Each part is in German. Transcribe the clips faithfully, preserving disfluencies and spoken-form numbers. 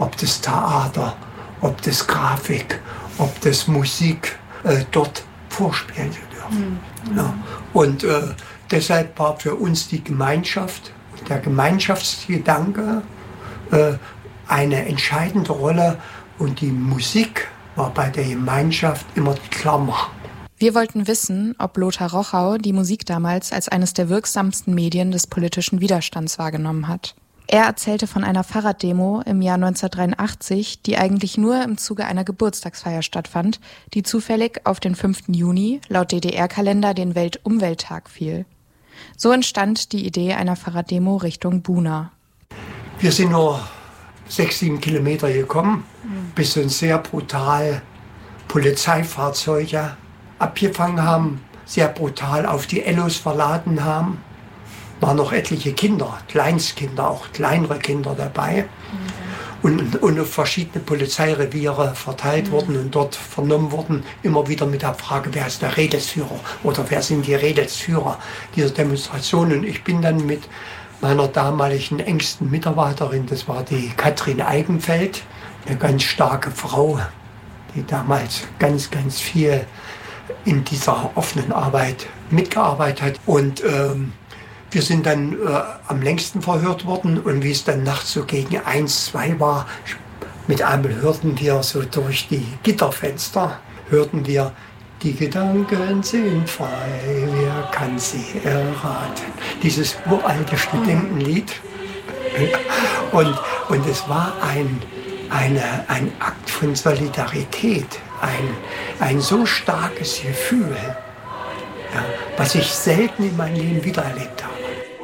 ob das Theater, ob das Grafik, ob das Musik äh, dort vorspielen zu dürfen. Mhm. Ja. Und äh, deshalb war für uns die Gemeinschaft, der Gemeinschaftsgedanke äh, eine entscheidende Rolle und die Musik war bei der Gemeinschaft immer die Klammer. Wir wollten wissen, ob Lothar Rochau die Musik damals als eines der wirksamsten Medien des politischen Widerstands wahrgenommen hat. Er erzählte von einer Fahrraddemo im Jahr neunzehnhundertdreiundachtzig, die eigentlich nur im Zuge einer Geburtstagsfeier stattfand, die zufällig auf den fünften Juni laut D D R-Kalender den Weltumwelttag fiel. So entstand die Idee einer Fahrraddemo Richtung Buna. Wir sind nur sechs, sieben Kilometer gekommen, mhm. bis uns sehr brutal Polizeifahrzeuge abgefangen haben, sehr brutal auf die Ellos verladen haben. Waren noch etliche Kinder, Kleinstkinder, auch kleinere Kinder dabei. Mhm. Und, und auf verschiedene Polizeireviere verteilt mhm. wurden und dort vernommen wurden, immer wieder mit der Frage, wer ist der Rädelsführer oder wer sind die Rädelsführer dieser Demonstration. Und ich bin dann mit meiner damaligen engsten Mitarbeiterin, das war die Katrin Eigenfeld, eine ganz starke Frau, die damals ganz, ganz viel in dieser offenen Arbeit mitgearbeitet hat. Und ähm, wir sind dann äh, am längsten verhört worden und wie es dann nachts so gegen eins, zwei war, mit einmal hörten wir so durch die Gitterfenster, hörten wir, die Gedanken sind frei, wer kann sie erraten? Dieses uralte Studentenlied. Und, und es war ein, eine, ein Akt von Solidarität, ein, ein so starkes Gefühl, ja, was ich selten in meinem Leben wiedererlebt habe.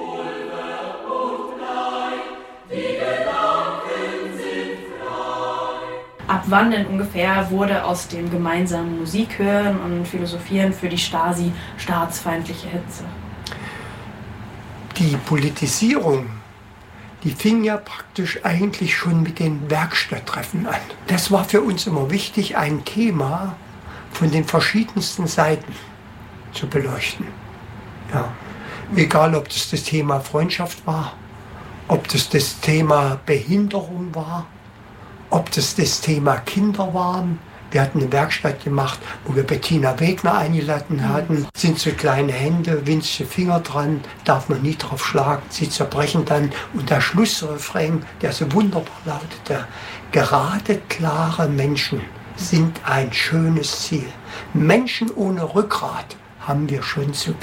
Ab wann denn ungefähr wurde aus dem gemeinsamen Musik hören und Philosophieren für die Stasi staatsfeindliche Hetze? Die Politisierung, die fing ja praktisch eigentlich schon mit den Werkstatttreffen an. Das war für uns immer wichtig, ein Thema von den verschiedensten Seiten zu beleuchten. Ja. Egal, ob das das Thema Freundschaft war, ob das das Thema Behinderung war, ob das das Thema Kinder waren. Wir hatten eine Werkstatt gemacht, wo wir Bettina Wegner eingeladen hatten. Sind so kleine Hände, winzige Finger dran, darf man nie drauf schlagen, sie zerbrechen dann. Und der Schlussrefrain, der so wunderbar lautete, gerade klare Menschen sind ein schönes Ziel. Menschen ohne Rückgrat haben wir schon zu